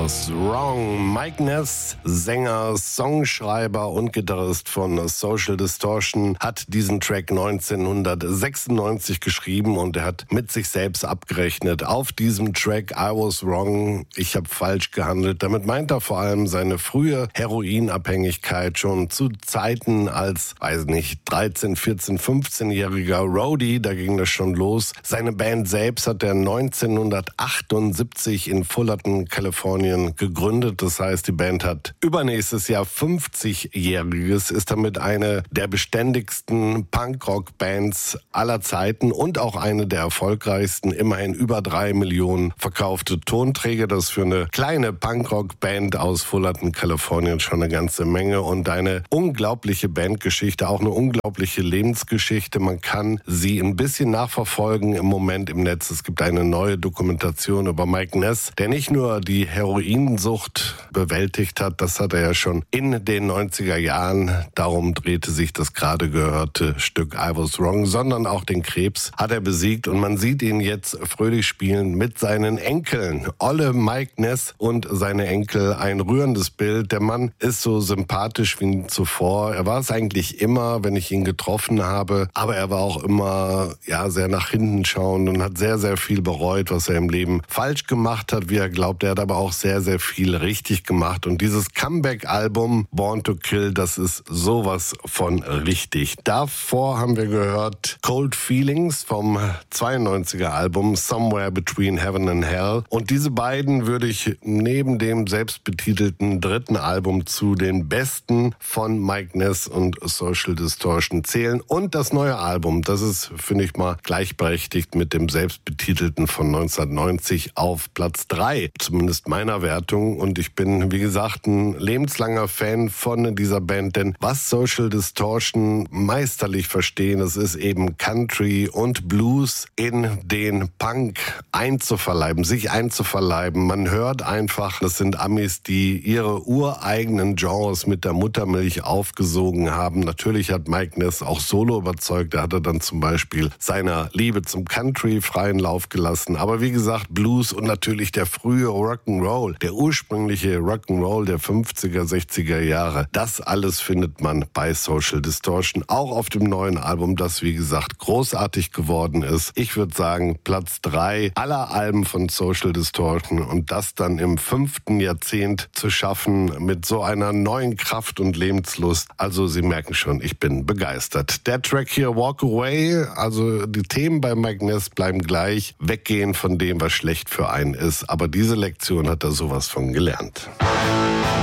Was Wrong. Mike Ness, Sänger, Songschreiber und Gitarrist von Social Distortion, hat diesen Track 1996 geschrieben und er hat mit sich selbst abgerechnet. Auf diesem Track I Was Wrong, ich habe falsch gehandelt. Damit meint er vor allem seine frühe Heroinabhängigkeit schon zu Zeiten als, 13, 14, 15-jähriger Roadie. Da ging das schon los. Seine Band selbst hat er 1978 in Fullerton, Kalifornien gegründet. Das heißt, die Band hat übernächstes Jahr 50-jähriges, ist damit eine der beständigsten Punkrock-Bands aller Zeiten und auch eine der erfolgreichsten. Immerhin über 3 Millionen verkaufte Tonträger. Das ist für eine kleine Punkrock-Band aus Fullerton, Kalifornien schon eine ganze Menge und eine unglaubliche Bandgeschichte, auch eine unglaubliche Lebensgeschichte. Man kann sie ein bisschen nachverfolgen im Moment im Netz. Es gibt eine neue Dokumentation über Mike Ness, der nicht nur die Heroinsucht bewältigt hat, das hat er ja schon in den 90er Jahren, darum drehte sich das gerade gehörte Stück I Was Wrong, sondern auch den Krebs hat er besiegt und man sieht ihn jetzt fröhlich spielen mit seinen Enkeln. Olle Mike Ness und seine Enkel, ein rührendes Bild. Der Mann ist so sympathisch wie nie zuvor. Er war es eigentlich immer, wenn ich ihn getroffen habe, aber er war auch immer sehr nach hinten schauend und hat sehr, sehr viel bereut, was er im Leben falsch gemacht hat, wie er glaubt. Er hat aber auch sehr, sehr viel richtig gemacht. Und dieses Comeback-Album Born to Kill, das ist sowas von richtig. Davor haben wir gehört Cold Feelings vom 92er-Album Somewhere Between Heaven and Hell. Und diese beiden würde ich neben dem selbstbetitelten dritten Album zu den besten von Mike Ness und Social Distortion zählen. Und das neue Album, das ist, finde ich mal, gleichberechtigt mit dem selbstbetitelten von 1990 auf Platz 3, zumindest meiner Wertung. Und ich bin, wie gesagt, ein lebenslanger Fan von dieser Band, denn was Social Distortion meisterlich verstehen, das ist eben Country und Blues in den Punk einzuverleiben, sich einzuverleiben. Man hört einfach, das sind Amis, die ihre ureigenen Genres mit der Muttermilch aufgesogen haben. Natürlich hat Mike Ness auch solo überzeugt. Er hatte dann zum Beispiel seiner Liebe zum Country freien Lauf gelassen. Aber wie gesagt, Blues und natürlich der frühe Rock'n'Roll, der ursprüngliche Rock'n'Roll der 50er, 60er Jahre. Das alles findet man bei Social Distortion, auch auf dem neuen Album, das wie gesagt großartig geworden ist. Ich würde sagen, Platz 3 aller Alben von Social Distortion und das dann im 5. Jahrzehnt zu schaffen mit so einer neuen Kraft und Lebenslust. Also Sie merken schon, ich bin begeistert. Der Track hier, Walk Away, also die Themen bei Mike Ness bleiben gleich, weggehen von dem, was schlecht für einen ist. Aber diese Lektion hat er sowas von gelernt.